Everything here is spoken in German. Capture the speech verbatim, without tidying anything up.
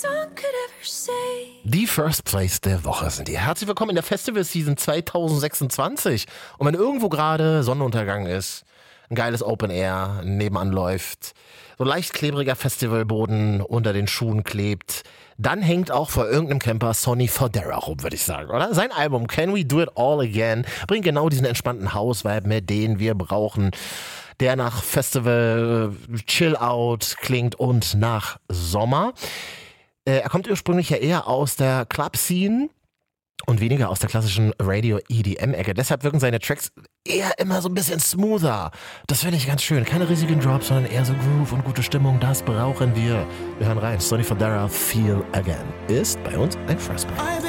Die First Place der Woche sind die. Herzlich willkommen in der Festival Season zwanzig sechsundzwanzig. Und wenn irgendwo gerade Sonnenuntergang ist, ein geiles Open Air nebenan läuft, so leicht klebriger Festivalboden unter den Schuhen klebt, dann hängt auch vor irgendeinem Camper Sonny Fodera rum, würde ich sagen, oder? Sein Album Can We Do It All Again bringt genau diesen entspannten House-Vibe mit, den wir brauchen, der nach Festival Chill-Out klingt und nach Sommer. Er kommt ursprünglich ja eher aus der Club-Scene und weniger aus der klassischen Radio-E D M-Ecke. Deshalb wirken seine Tracks eher immer so ein bisschen smoother. Das finde ich ganz schön. Keine riesigen Drops, sondern eher so Groove und gute Stimmung. Das brauchen wir. Wir hören rein. Sonny Fodera, Feel Again ist bei uns ein First Place.